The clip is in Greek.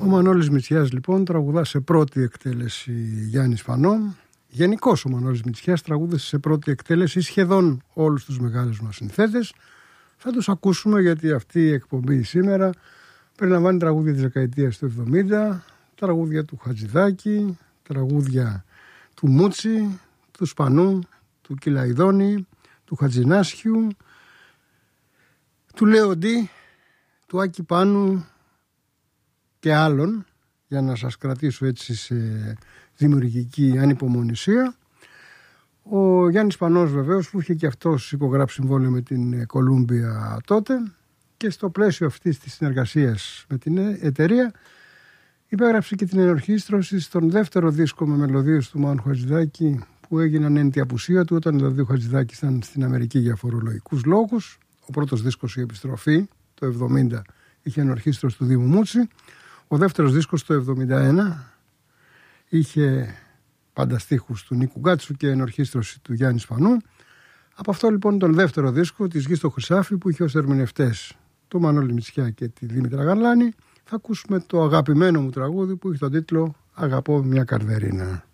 Μανώλης Μητσιάς λοιπόν τραγουδά σε πρώτη εκτέλεση Γιάννη Σπανό. Γενικώς ο Μανώλης Μητσιάς τραγούδασε σε πρώτη εκτέλεση σχεδόν όλους τους μεγάλους μας συνθέτες. Θα τους ακούσουμε γιατί αυτή η εκπομπή σήμερα περιλαμβάνει τραγούδια της δεκαετίας του 70, τραγούδια του Χατζηδάκη, τραγούδια του Μούτσι, του Σπανού, του Κυλαϊδόνη, του Χατζηνάσιου, του Λέοντι, του Άκη Πάνου και άλλων, για να σας κρατήσω έτσι σε δημιουργική ανυπομονησία. Ο Γιάννης Σπανός βεβαίως, που είχε και αυτός υπογράψει συμβόλαιο με την Κολούμπια τότε, και στο πλαίσιο αυτής της συνεργασίας με την εταιρεία υπέγραψε και την ενορχήστρωση στον δεύτερο δίσκο με μελωδίες του Μάνου Χατζηδάκη, που έγιναν εν τη απουσία του, όταν δηλαδή ο Χατζηδάκης ήταν στην Αμερική για φορολογικούς λόγους. Ο πρώτος δίσκος, η Επιστροφή, το 70, είχε ενορχήστρωση του Δήμου Μούτσι. Ο δεύτερος δίσκος, το 71, είχε πάντα στίχους του Νίκου Γκάτσου και ενορχήστρωση του Γιάννη Σπανού. Από αυτό λοιπόν τον δεύτερο δίσκο, της Γης στο Χρυσάφι, που είχε ως ερμηνευτές το Μανώλη Μητσιά και τη Δήμητρα Γαρλάνη, θα ακούσουμε το αγαπημένο μου τραγούδι που έχει τον τίτλο «Αγαπώ μια καρδερίνα».